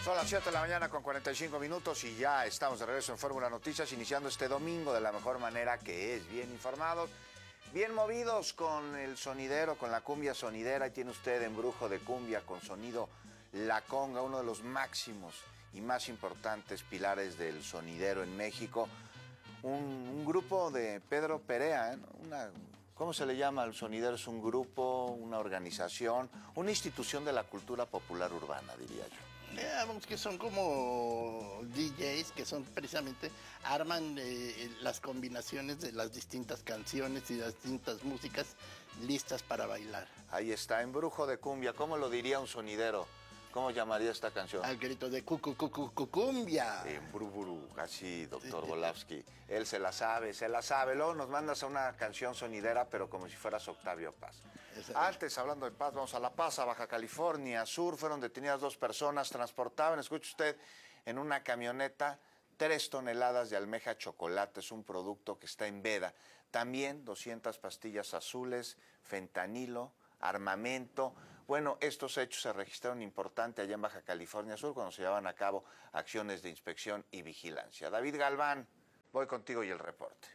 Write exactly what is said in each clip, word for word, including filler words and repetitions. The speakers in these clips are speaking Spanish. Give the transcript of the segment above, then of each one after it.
Son las siete de la mañana con cuarenta y cinco minutos y ya estamos de regreso en Fórmula Noticias, iniciando este domingo de la mejor manera, que es bien informados, bien movidos con el sonidero, con la cumbia sonidera. Y tiene usted Embrujo de Cumbia con sonido La Conga, uno de los máximos y más importantes pilares del sonidero en México. Un, un grupo de Pedro Perea, ¿eh? una... ¿Cómo se le llama al sonidero? Es un grupo, una organización, una institución de la cultura popular urbana, diría yo. Digamos que son como D Js que son precisamente, arman eh, las combinaciones de las distintas canciones y las distintas músicas listas para bailar. Ahí está, Embrujo de Cumbia. ¿Cómo lo diría un sonidero? ¿Cómo llamaría esta canción? Al grito de cucu, cucu, cucumbia. Embrujuru, así, doctor Volavsky. Él se la sabe, se la sabe. Luego nos mandas a una canción sonidera, pero como si fueras Octavio Paz. Antes, hablando de Paz, vamos a La Paz, a Baja California Sur. Fueron detenidas dos personas, transportaban, escuche usted, en una camioneta, tres toneladas de almeja chocolate. Es un producto que está en veda. También doscientas pastillas azules, fentanilo, armamento. Bueno, estos hechos se registraron importante allá en Baja California Sur cuando se llevaban a cabo acciones de inspección y vigilancia. David Galván, voy contigo y el reporte.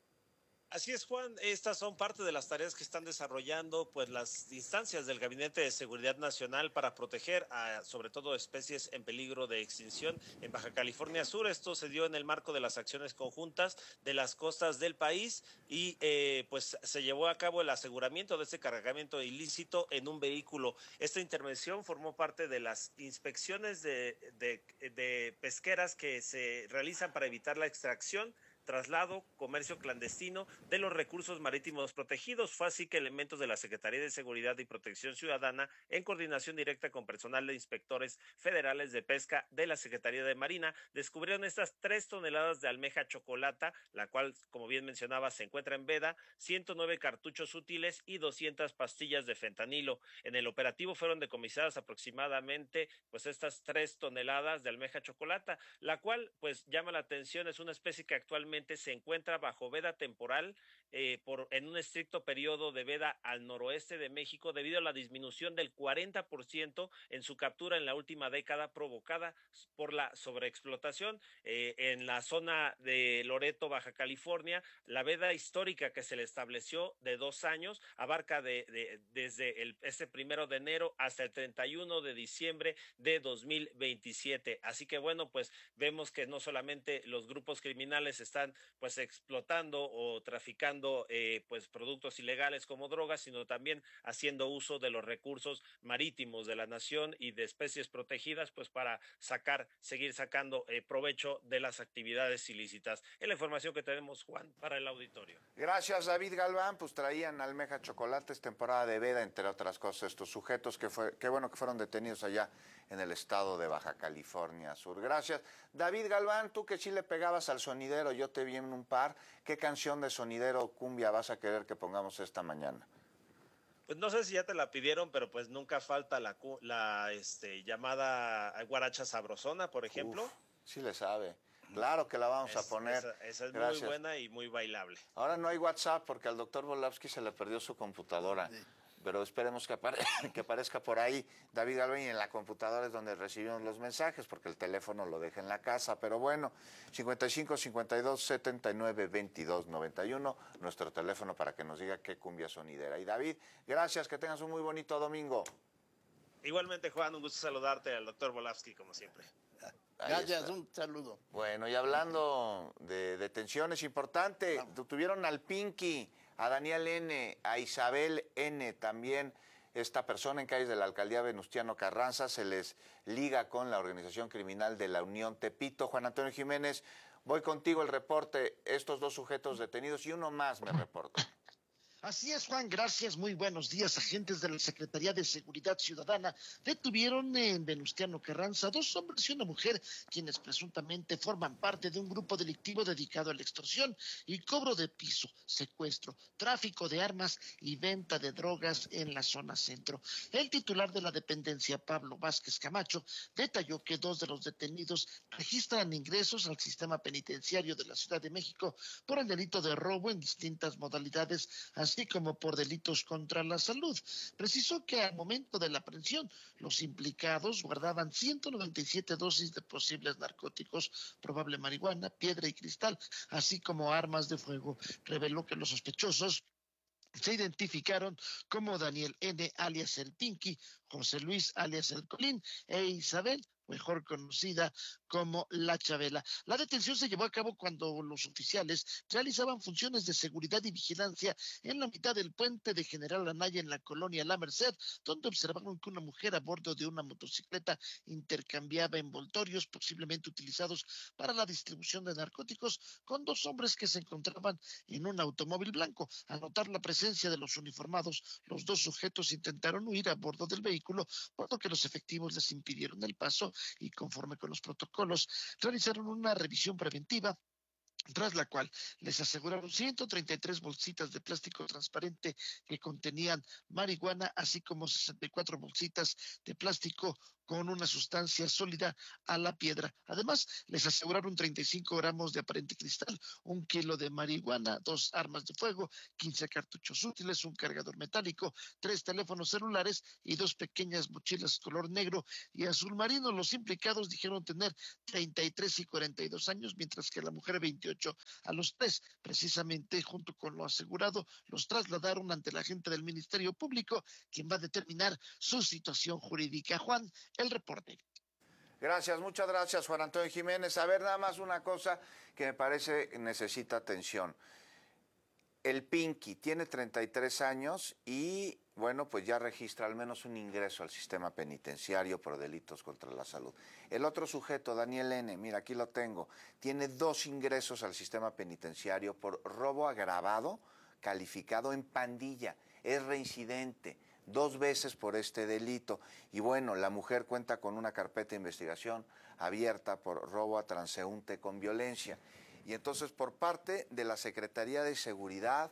Así es, Juan, estas son parte de las tareas que están desarrollando pues las instancias del Gabinete de Seguridad Nacional para proteger a sobre todo especies en peligro de extinción en Baja California Sur. Esto se dio en el marco de las acciones conjuntas de las costas del país y eh, pues se llevó a cabo el aseguramiento de este cargamento ilícito en un vehículo. Esta intervención formó parte de las inspecciones de, de, de pesqueras que se realizan para evitar la extracción, traslado, comercio clandestino de los recursos marítimos protegidos. Fue así que elementos de la Secretaría de Seguridad y Protección Ciudadana, en coordinación directa con personal de inspectores federales de pesca de la Secretaría de Marina, descubrieron estas tres toneladas de almeja chocolata, la cual, como bien mencionaba, se encuentra en veda, ciento nueve cartuchos útiles y doscientas pastillas de fentanilo. En el operativo fueron decomisadas aproximadamente pues estas tres toneladas de almeja chocolata, la cual pues llama la atención. Es una especie que actualmente se encuentra bajo veda temporal eh, por, en un estricto periodo de veda al noroeste de México debido a la disminución del cuarenta por ciento en su captura en la última década provocada por la sobreexplotación. Eh, en la zona de Loreto, Baja California, la veda histórica que se le estableció de dos años abarca de, de, desde el, este primero de enero hasta el treinta y uno de diciembre de dos mil veintisiete. Así que bueno, pues vemos que no solamente los grupos criminales están pues explotando o traficando eh, pues productos ilegales como drogas, sino también haciendo uso de los recursos marítimos de la nación y de especies protegidas pues para sacar, seguir sacando eh, provecho de las actividades ilícitas. Es la información que tenemos, Juan, para el auditorio. Gracias, David Galván. Pues traían almeja chocolates, temporada de veda, entre otras cosas, estos sujetos que fue, qué bueno que fueron detenidos allá en el estado de Baja California Sur. Gracias. David Galván, tú que sí le pegabas al sonidero, yo te vi en un par. ¿Qué canción de sonidero cumbia vas a querer que pongamos esta mañana? Pues no sé si ya te la pidieron, pero pues nunca falta la, la este, llamada guaracha sabrosona, por ejemplo. Uf, sí le sabe. Claro que la vamos es, a poner. Esa, esa es Gracias. Muy buena y muy bailable. Ahora no hay WhatsApp porque al doctor Volavsky se le perdió su computadora. Sí. Pero esperemos que, apare que aparezca por ahí David Galván, y en la computadora es donde recibimos los mensajes, porque el teléfono lo deja en la casa. Pero bueno, cincuenta y cinco, cincuenta y dos, setenta y nueve, veintidós, noventa y uno, nuestro teléfono para que nos diga qué cumbia sonidera. Y David, gracias, que tengas un muy bonito domingo. Igualmente, Juan, un gusto saludarte al doctor Volavsky, como siempre. Ahí Gracias, está. Un saludo. Bueno, y hablando de detenciones, importante, Vamos. tuvieron al Pinky, a Daniel N., a Isabel N., también esta persona en calles de la alcaldía Venustiano Carranza, se les liga con la organización criminal de la Unión Tepito. Juan Antonio Jiménez, voy contigo el reporte, estos dos sujetos detenidos y uno más me reporta. Así es, Juan, gracias, muy buenos días. Agentes de la Secretaría de Seguridad Ciudadana detuvieron en Venustiano Carranza dos hombres y una mujer, quienes presuntamente forman parte de un grupo delictivo dedicado a la extorsión y cobro de piso, secuestro, tráfico de armas y venta de drogas en la zona centro. El titular de la dependencia, Pablo Vázquez Camacho, detalló que dos de los detenidos registran ingresos al sistema penitenciario de la Ciudad de México por el delito de robo en distintas modalidades, así como por delitos contra la salud. Precisó que al momento de la aprehensión, los implicados guardaban ciento noventa y siete dosis de posibles narcóticos, probable marihuana, piedra y cristal, así como armas de fuego. Reveló que los sospechosos se identificaron como Daniel N., alias el Pinky, José Luis, alias el Colín, e Isabel, mejor conocida como La Chabela. La detención se llevó a cabo cuando los oficiales realizaban funciones de seguridad y vigilancia en la mitad del puente de General Anaya en la colonia La Merced, donde observaron que una mujer a bordo de una motocicleta intercambiaba envoltorios posiblemente utilizados para la distribución de narcóticos con dos hombres que se encontraban en un automóvil blanco. Al notar la presencia de los uniformados, los dos sujetos intentaron huir a bordo del vehículo, por lo que los efectivos les impidieron el paso y conforme con los protocolos realizaron una revisión preventiva, tras la cual les aseguraron ciento treinta y tres bolsitas de plástico transparente que contenían marihuana, así como sesenta y cuatro bolsitas de plástico con una sustancia sólida a la piedra. Además, les aseguraron treinta y cinco gramos de aparente cristal, un kilo de marihuana, dos armas de fuego, quince cartuchos útiles, un cargador metálico, tres teléfonos celulares y dos pequeñas mochilas color negro y azul marino. Los implicados dijeron tener treinta y tres y cuarenta y dos años, mientras que la mujer veintiocho. A los tres, precisamente junto con lo asegurado, los trasladaron ante la agente del Ministerio Público, quien va a determinar su situación jurídica. Juan, el reporte. Gracias, muchas gracias, Juan Antonio Jiménez. A ver, nada más una cosa que me parece necesita atención. El Pinky tiene treinta y tres años y, bueno, pues ya registra al menos un ingreso al sistema penitenciario por delitos contra la salud. El otro sujeto, Daniel N., mira, aquí lo tengo, tiene dos ingresos al sistema penitenciario por robo agravado calificado en pandilla. Es reincidente dos veces por este delito. Y bueno, la mujer cuenta con una carpeta de investigación abierta por robo a transeúnte con violencia. Y entonces, por parte de la Secretaría de Seguridad,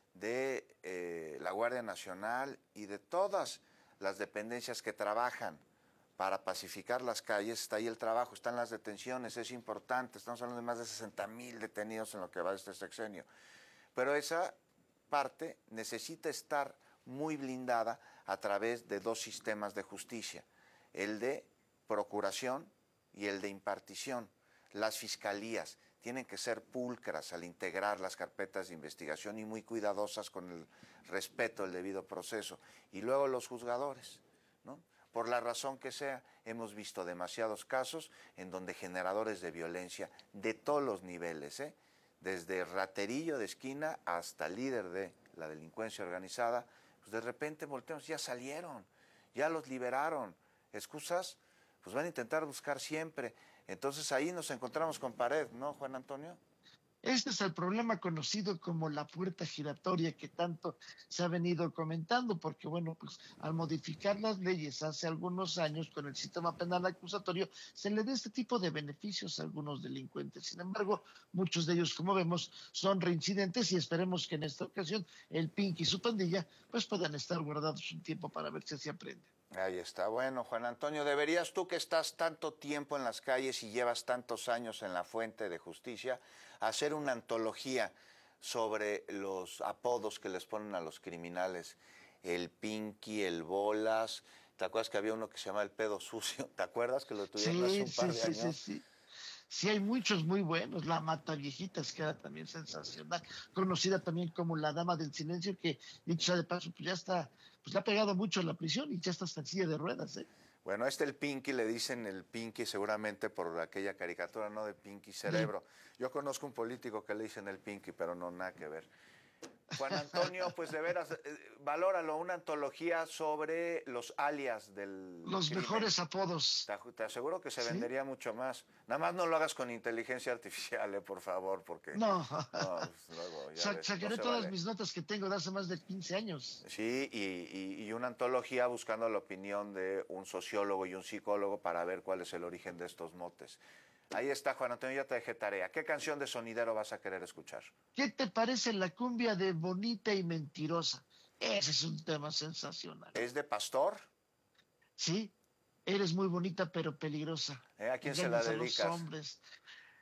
de eh, la Guardia Nacional y de todas las dependencias que trabajan para pacificar las calles, está ahí el trabajo, están las detenciones, es importante, estamos hablando de más de sesenta mil detenidos en lo que va de este sexenio. Pero esa parte necesita estar muy blindada a través de dos sistemas de justicia, el de procuración y el de impartición. Las fiscalías tienen que ser pulcras al integrar las carpetas de investigación y muy cuidadosas con el respeto del debido proceso. Y luego los juzgadores, ¿no? Por la razón que sea, hemos visto demasiados casos en donde generadores de violencia de todos los niveles, ¿eh? Desde raterillo de esquina hasta líder de la delincuencia organizada, pues de repente volteamos, ya salieron, ya los liberaron. Excusas, pues van a intentar buscar siempre. Entonces ahí nos encontramos con pared, ¿no, Juan Antonio? Este es el problema conocido como la puerta giratoria que tanto se ha venido comentando, porque bueno, pues al modificar las leyes hace algunos años con el sistema penal acusatorio, se le da este tipo de beneficios a algunos delincuentes. Sin embargo, muchos de ellos, como vemos, son reincidentes y esperemos que en esta ocasión el Pinky y su pandilla pues puedan estar guardados un tiempo para ver si así aprende. Ahí está, bueno, Juan Antonio, deberías tú que estás tanto tiempo en las calles y llevas tantos años en la fuente de justicia, hacer una antología sobre los apodos que les ponen a los criminales, el Pinky, el Bolas, ¿te acuerdas que había uno que se llama el Pedo Sucio? ¿Te acuerdas que lo tuvieron Sí, hace un par sí, de sí, años? sí, sí. Sí, hay muchos muy buenos. La Mata Viejitas, que era también sensacional, conocida también como la Dama del Silencio, que dicho sea de paso, pues ya está, pues le ha pegado mucho a la prisión y ya está hasta en silla de ruedas, ¿eh? Bueno, este el Pinky, le dicen el Pinky seguramente por aquella caricatura, ¿no? De Pinky Cerebro. Yo conozco un político que le dicen el Pinky, pero no, nada que ver. Juan Antonio, pues de veras, eh, valóralo, una antología sobre los alias del Los crimen. mejores apodos. Te, te aseguro que se ¿Sí? vendería mucho más. Nada más no lo hagas con inteligencia artificial, eh, por favor, porque... No. no pues, luego, ya Sa ves, sacaré no todas vale. mis notas que tengo de hace más de quince años. Sí, y, y, y una antología buscando la opinión de un sociólogo y un psicólogo para ver cuál es el origen de estos motes. Ahí está, Juan Antonio, ya te dejé tarea. ¿Qué canción de sonidero vas a querer escuchar? ¿Qué te parece la cumbia de Bonita y Mentirosa? Ese es un tema sensacional. ¿Es de Pastor? Sí, eres muy bonita pero peligrosa. ¿Eh? ¿A quién se la Engañas a los dedicas? hombres.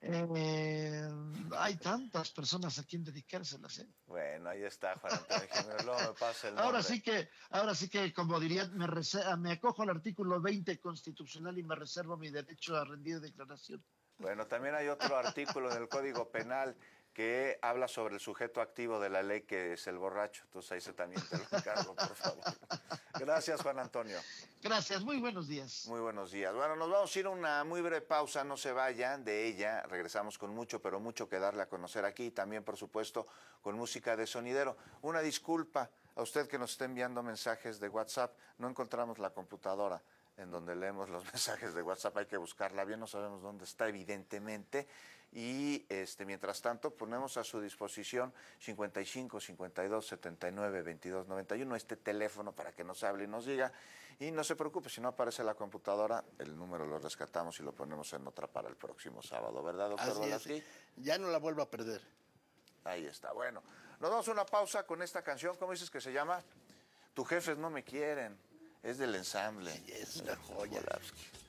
Eh, hay tantas personas a quien dedicárselas, ¿eh? Bueno, ahí está Juan Antonio Jiménez. Luego me pasa el nombre. Ahora sí que, ahora sí que, como diría, me, reserva, me acojo al artículo veinte constitucional y me reservo mi derecho a rendir declaración. Bueno, también hay otro artículo en el Código Penal que habla sobre el sujeto activo de la ley, que es el borracho. Entonces ahí se también te lo encargo, por favor. Gracias, Juan Antonio. Gracias, muy buenos días. Muy buenos días. Bueno, nos vamos a ir a una muy breve pausa, no se vayan de ella. Regresamos con mucho, pero mucho que darle a conocer aquí. También, por supuesto, con música de sonidero. Una disculpa a usted que nos está enviando mensajes de WhatsApp. No encontramos la computadora en donde leemos los mensajes de WhatsApp, hay que buscarla bien, no sabemos dónde está evidentemente, y este mientras tanto ponemos a su disposición cincuenta y cinco, cincuenta y dos, setenta y nueve, veintidós, noventa y uno, este teléfono para que nos hable y nos diga, y no se preocupe, si no aparece la computadora, el número lo rescatamos y lo ponemos en otra para el próximo sábado, ¿verdad, doctor Volaski? Ya no la vuelvo a perder. Ahí está, bueno, nos damos una pausa con esta canción, ¿cómo dices que se llama? Tus jefes no me quieren. Es del ensamble. Sí, es una joya. Volaski.